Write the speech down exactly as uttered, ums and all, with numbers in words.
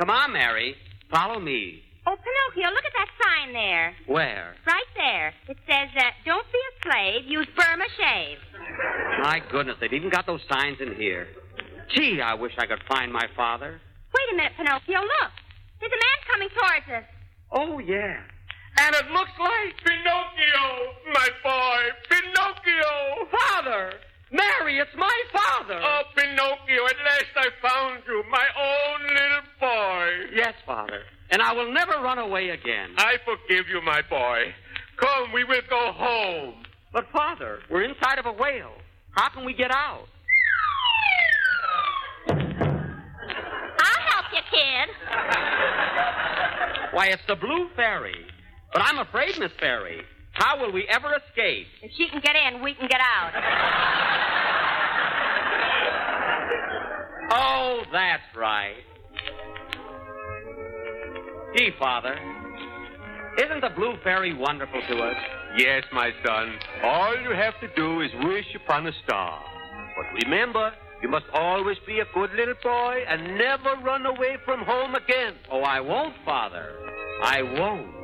Come on, Mary. Follow me. Oh, Pinocchio, look at that sign there. Where? Right there. It says, uh, don't be a slave, use Burma shave. My goodness, they've even got those signs in here. Gee, I wish I could find my father. Wait a minute, Pinocchio, look. There's a man coming towards us. Oh, yeah. And it looks like Pinocchio, my boy, Pinocchio. Father! Mary, it's my father! Oh, Pinocchio, at last I found you, my own little boy. Yes, Father. And I will never run away again. I forgive you, my boy. Come, we will go home. But, Father, we're inside of a whale. How can we get out? I'll help you, kid. Why, it's the Blue Fairy. But I'm afraid, Miss Fairy. How will we ever escape? If she can get in, we can get out. Oh, that's right. Gee, Father, isn't the Blue Fairy wonderful to us? Yes, my son. All you have to do is wish upon a star. But remember, you must always be a good little boy and never run away from home again. Oh, I won't, Father. I won't.